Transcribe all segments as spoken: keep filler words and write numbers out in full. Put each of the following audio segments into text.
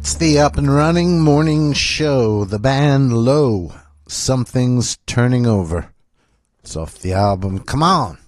It's the Up and Running Morning Show. The band Low, Something's Turning Over. It's off the album Come On.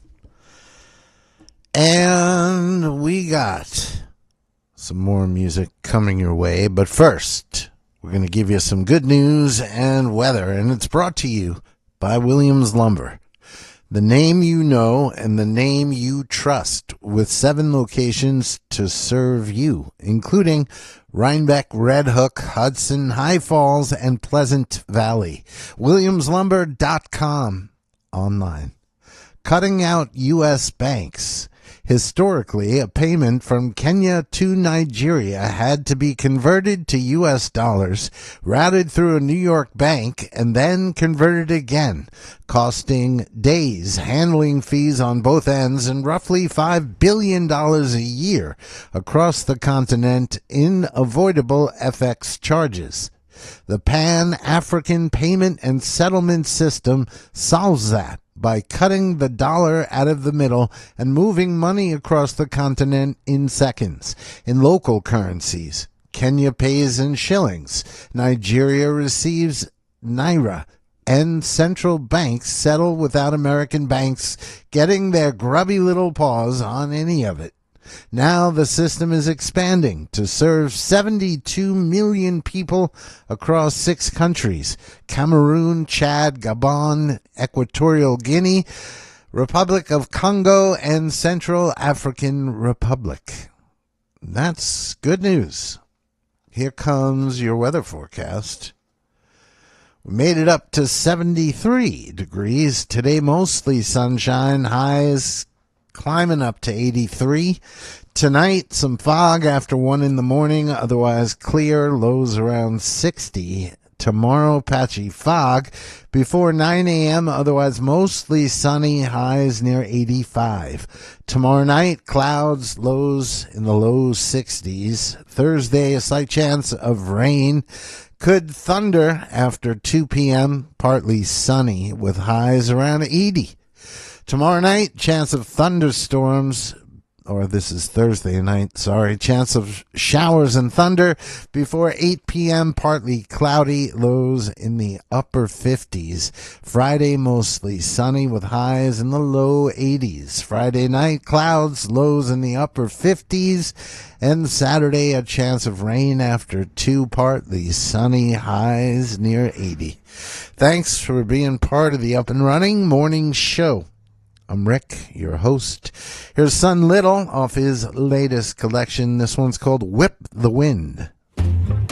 And we got some more music coming your way. But first, we're going to give you some good news and weather. And it's brought to you by Williams Lumber. The name you know and the name you trust, with seven locations to serve you, including Rhinebeck, Red Hook, Hudson, High Falls, and Pleasant Valley. Williams Lumber dot com online. Cutting out U S banks. Historically, a payment from Kenya to Nigeria had to be converted to U S dollars, routed through a New York bank, and then converted again, costing days, handling fees on both ends, and roughly five billion dollars a year across the continent in avoidable F X charges. The Pan-African Payment and Settlement System solves that by cutting the dollar out of the middle and moving money across the continent in seconds. In local currencies, Kenya pays in shillings, Nigeria receives naira, and central banks settle without American banks getting their grubby little paws on any of it. Now the system is expanding to serve seventy-two million people across six countries: Cameroon, Chad, Gabon, Equatorial Guinea, Republic of Congo, and Central African Republic. That's good news. Here comes your weather forecast. We made it up to seventy-three degrees. Today, mostly sunshine. Highs climbing up to eighty-three. Tonight, some fog after one in the morning, otherwise clear, lows around sixty. Tomorrow, patchy fog before nine a.m., otherwise mostly sunny, highs near eighty-five. Tomorrow night, clouds, lows in the low sixties. Thursday, a slight chance of rain. Could thunder after two p.m., partly sunny with highs around eighty. Tomorrow night, chance of thunderstorms, or this is Thursday night, sorry, chance of showers and thunder before eight p.m., partly cloudy, lows in the upper fifties. Friday, mostly sunny with highs in the low eighties. Friday night, clouds, lows in the upper fifties. And Saturday, a chance of rain after two, partly sunny, highs near eighty. Thanks for being part of the Up and Running Morning Show. I'm Rick, your host. Here's Son Little off his latest collection. This one's called Whip the Wind.